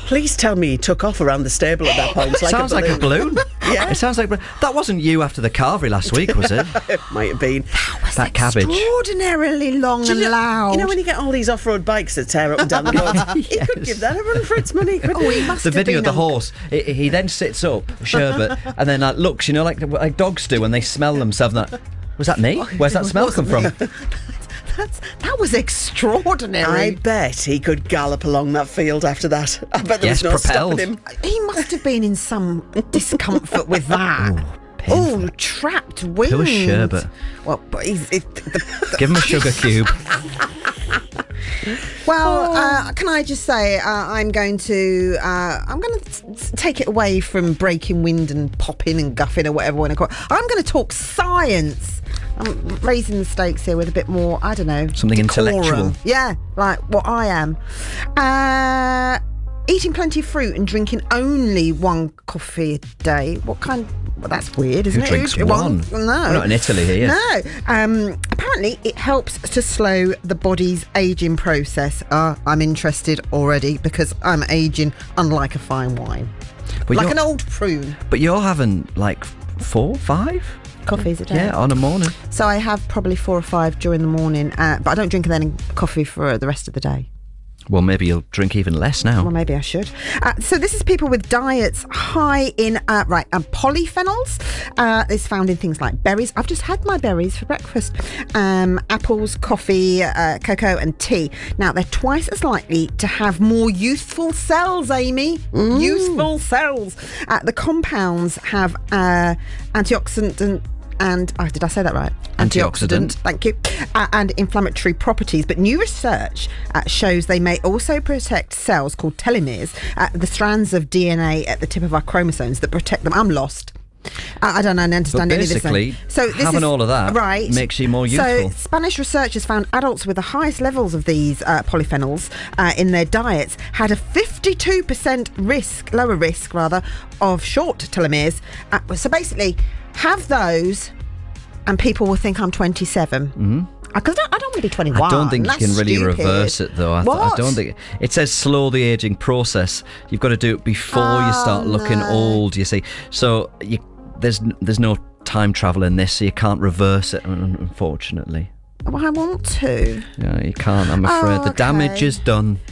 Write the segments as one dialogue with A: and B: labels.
A: Please tell me he took off around the stable at that point.
B: Sounds like a balloon.
A: Yeah.
B: It sounds like... That wasn't you after the carvery last week, was it?
A: It might have been.
B: That cabbage.
C: Extraordinarily long and loud.
A: You know when you get all these off-road bikes that tear up and down the road? He could give that a run for its money.
C: He must
B: The
C: have
B: video
C: been
B: of the horse, he then sits up, Sherbet, and then looks, like dogs do when they smell themselves. Was that me? Where's that smell come from?
C: That was extraordinary.
A: I bet he could gallop along that field after that. I bet there was no
B: propelled.
A: stopping him.
C: He must have been in some discomfort with that.
B: Painful.
C: Trapped wings.
B: Poor Sherbet.
C: Well, but
B: Give him a sugar cube.
C: Well, can I just say I'm going to take it away from breaking wind and popping and guffing or whatever you want to call it. I'm going to talk science. I'm raising the stakes here with a bit more, I don't know,
B: something
C: decorum.
B: Intellectual.
C: Yeah, like what I am. Eating plenty of fruit and drinking only one coffee a day. What kind? Well, that's weird, isn't
B: Who
C: it?
B: drinks one?
C: No.
B: We're not in Italy here.
C: No. Apparently, it helps to slow the body's aging process. I'm interested already because I'm aging unlike a fine wine.
B: But
C: like an old prune.
B: But you're having like 4, 5?
C: Coffees a day.
B: Yeah, on a morning.
C: So I have probably 4 or 5 during the morning, but I don't drink any coffee for the rest of the day.
B: Well, maybe you'll drink even less now.
C: Well, maybe I should. So this is people with diets high in polyphenols. It's found in things like berries. I've just had my berries for breakfast. Apples, coffee, cocoa and tea. Now, they're twice as likely to have more youthful cells, Amy. Youthful cells. The compounds have antioxidant and did I say that right?
B: Antioxidant.
C: Thank you. And inflammatory properties. But new research shows they may also protect cells called telomeres, the strands of DNA at the tip of our chromosomes that protect them. I'm lost. I don't understand any of this.
B: Basically, having all of that makes you more youthful.
C: So Spanish researchers found adults with the highest levels of these polyphenols in their diets had a 52% lower risk of short telomeres. So basically, have those and people will think I'm 27. Because I don't want to be 21.
B: I don't think you can really
C: stupid.
B: reverse it, though. I don't think it says slow the aging process. You've got to do it before you start looking old. You see, so there's no time travel in this, so you can't reverse it. Unfortunately.
C: Well, I want to.
B: Yeah, you can't. I'm afraid the damage is done.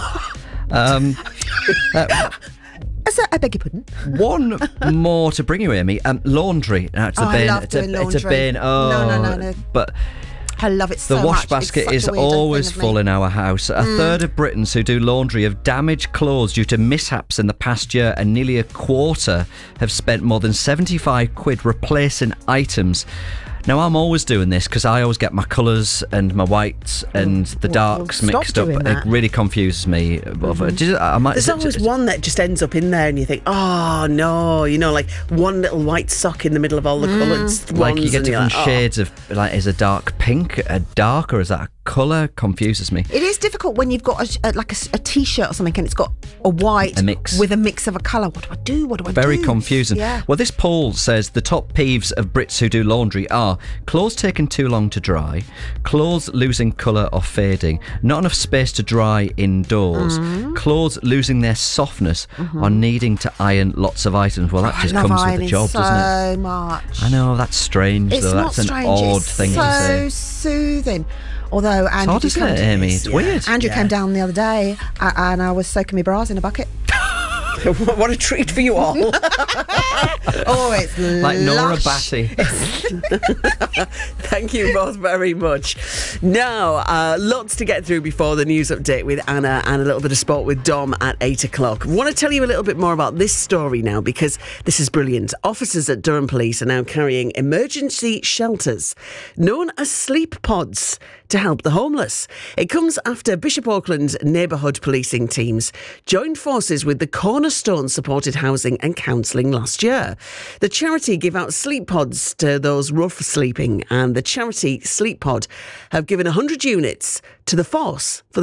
C: I beg your pardon.
B: One more to bring you, Amy. Laundry. Now, it's a bin.
C: I love doing laundry.
B: It's a bin. Oh,
C: no.
B: But
C: I love it so much.
B: The wash basket is always full in our house. A third of Britons who do laundry have damaged clothes due to mishaps in the past year, and nearly a quarter have spent more than £75 replacing items. Now, I'm always doing this because I always get my colours and my whites and the darks mixed up. It really confuses me.
A: There's always one that just ends up in there and you think, oh, no, like one little white sock in the middle of all the coloured ones.
B: Like you get different shades of, is a dark pink a dark or is that a colour? Confuses me.
C: It is difficult when you've got a T-shirt or something and it's got a white with a mix of a colour. What do I do?
B: Very confusing.
C: Yeah.
B: Well, this poll says the top peeves of Brits who do laundry are clothes taking too long to dry, clothes losing colour or fading, not enough space to dry indoors, clothes losing their softness, or needing to iron lots of items. Well, that just comes with the job, doesn't it?
C: So much.
B: I know, that's strange,
C: It's
B: though.
C: not
B: That's
C: strange.
B: an odd
C: It's
B: thing to say.
C: so soothing. Although Andrew,
B: It's odd, isn't it, Amy? It's weird.
C: Andrew came down the other day and I was soaking my bras in a bucket.
A: What a treat for you all.
C: Oh, it's
B: like Nora Batty.
A: Thank you both very much. Now, lots to get through before the news update with Anna and a little bit of sport with Dom at 8 o'clock. I want to tell you a little bit more about this story now because this is brilliant. Officers at Durham Police are now carrying emergency shelters known as sleep pods to help the homeless. It comes after Bishop Auckland's neighbourhood policing teams joined forces with the Cornerstone Supported Housing and Counselling last year. The charity give out sleep pods to those rough sleeping, and the charity Sleep Pod have given 100 units to the force for the